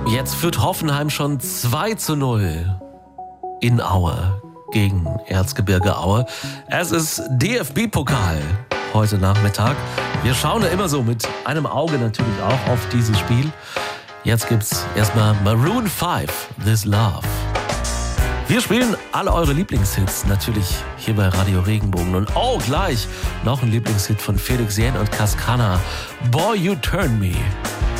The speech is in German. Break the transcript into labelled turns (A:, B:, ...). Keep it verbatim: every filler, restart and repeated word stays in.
A: Jetzt führt Hoffenheim schon zwei zu null in Aue gegen Erzgebirge Aue. Es ist D F B-Pokal heute Nachmittag. Wir schauen ja immer so mit einem Auge natürlich auch auf dieses Spiel. Jetzt gibt's erstmal Maroon fünf, This Love. Wir spielen alle eure Lieblingshits natürlich hier bei Radio Regenbogen. Und oh, gleich noch ein Lieblingshit von Felix Jähn und Cascana. Boy, You Turn Me.